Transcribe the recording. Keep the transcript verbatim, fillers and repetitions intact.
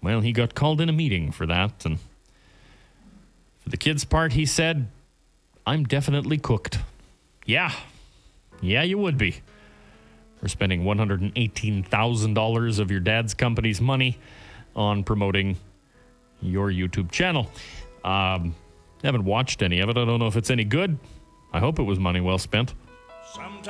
well, he got called in a meeting for that. And for the kid's part, he said, I'm definitely cooked. Yeah. Yeah, you would be. For spending one hundred eighteen thousand dollars of your dad's company's money on promoting your YouTube channel. Um, I haven't watched any of it. I don't know if it's any good. I hope it was money well spent. Sometimes